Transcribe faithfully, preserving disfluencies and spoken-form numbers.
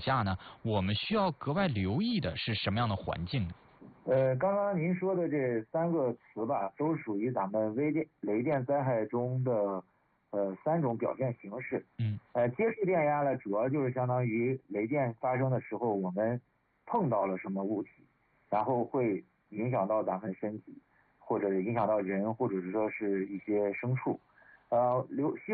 下呢，我们需要格外留意的是什么样的环境呢？ 呃，刚刚您说的这三个词吧，都属于咱们微电雷电灾害中的呃三种表现形式。 嗯， 呃，接触电压呢，主要就是相当于雷电发生的时候，我们碰到了什么物体，然后会影响到咱们身体，或者影响到人，或者是说是一些牲畜。呃，流